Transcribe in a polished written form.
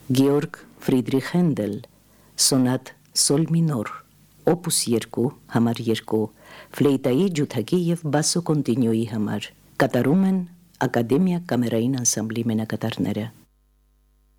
Գեորգ Ֆրիդրիխ Հենդել, Սոնատ Սոլ մինոր, Օպուս 2, համար 2, ֆլեյտայի, ջութակի և բասո կոնտինյոյի համար, կատարում են Ակադեմիա կամերային անսամբլի մենակատարները։